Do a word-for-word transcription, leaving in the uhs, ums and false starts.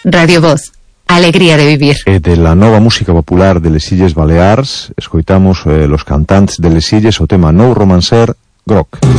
Radio Voz, alegría de vivir. E de la nova música popular de les Illes Balears, escoitamos eh, los cantantes de les Illes o tema Nou Romancer, Groc.